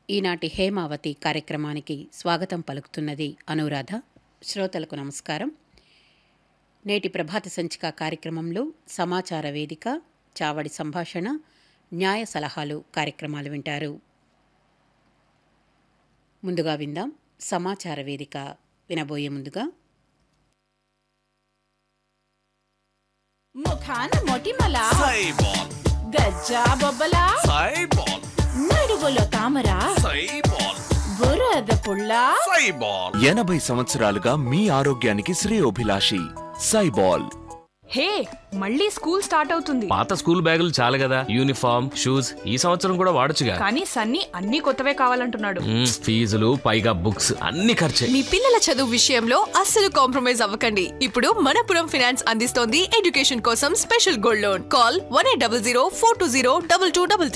ఈనాటి హేమావతి కార్యక్రమానికి స్వాగతం పలుకుతున్నది అనురాధ. శ్రోతలకు నమస్కారం. నేటి ప్రభాత సంచిక కార్యక్రమంలో సమాచార వేదిక, చావడి సంభాషణ, న్యాయ సలహాలు కార్యక్రమాలు వింటారు. ముందుగా విందాం సమాచార వేదిక. వినబోయే ముందుగా ముఖాన మొటిమల సైబాల్, గజ్జా బొబ్బల సైబాల్, నడువులో తామర సైబాల్, బురద పుల్ల సైబాల్. 80 సంవత్సరాలుగా మీ ఆరోగ్యానికి శ్రేయోభిలాషి సైబాల్. హే, మళ్ళీ స్కూల్ స్టార్ట్ అవుతుంది. పాత స్కూల్ బ్యాగులు చాలు కదా, యూనిఫామ్, షూస్ ఈ సంవత్సరం కూడా వాడొచ్చుగా. కానీ సన్నీ అన్ని కొత్తవే కావాలంటున్నాడు. ఫీజులు పైగా బుక్స్ అన్ని ఖర్చే. మీ పిల్లల చదువు విషయంలో అస్సలు కాంప్రమైజ్ అవ్వకండి. ఇప్పుడు మనపురం ఫైనాన్స్ అందిస్తోంది ఎడ్యుకేషన్ కోసం స్పెషల్ గోల్డ్ లోన్. కాల్ 1800 420 2233.